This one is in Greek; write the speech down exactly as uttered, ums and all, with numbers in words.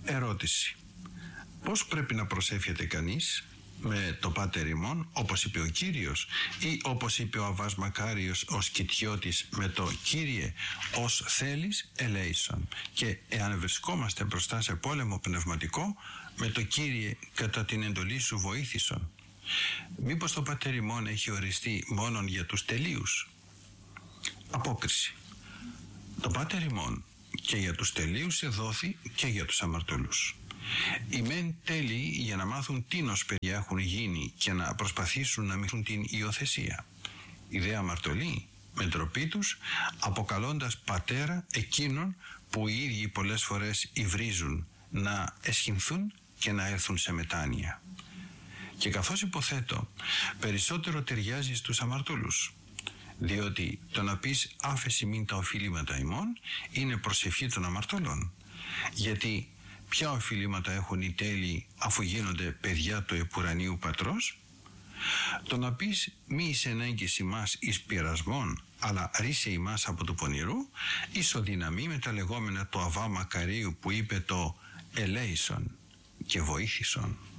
Ερώτηση. Πώς πρέπει να προσεύχεται κανείς? Με το Πάτερ ημών, όπως είπε ο Κύριος, ή όπως είπε ο Αββάς Μακάριος ο Σκητιώτης, με το Κύριε ως θέλεις ελέησον? Και εάν βρισκόμαστε μπροστά σε πόλεμο πνευματικό, με το Κύριε κατά την εντολή σου βοήθησον? Μήπως το Πάτερ ημών έχει οριστεί μόνον για τους τελείους? Απόκριση. Το Πάτερ ημών και για τους τελείους εδόθη και για τους αμαρτωλούς. Οι μεν τέλειοι για να μάθουν τίνος παιδιά έχουν γίνει και να προσπαθήσουν να μειθούν την υιοθεσία. Οι δε αμαρτωλοί με ντροπή τους, αποκαλώντας πατέρα εκείνων που οι ίδιοι πολλές φορές υβρίζουν, να εσχυνθούν και να έρθουν σε μετάνοια. Και καθώς υποθέτω περισσότερο ταιριάζει στους αμαρτωλούς, διότι το να πεις άφεση μην τα οφειλήματα ημών είναι προσευχή των αμαρτωλών. Γιατί ποια οφειλήματα έχουν οι τέλειοι αφού γίνονται παιδιά του επουρανίου πατρός? Το να πεις μη εισενέγγεις ημάς εις πειρασμών, αλλά ρίσε ημάς από του πονηρού, ισοδυναμεί με τα λεγόμενα του Αββά Μακαρίου που είπε το ελέησον και βοήθησον.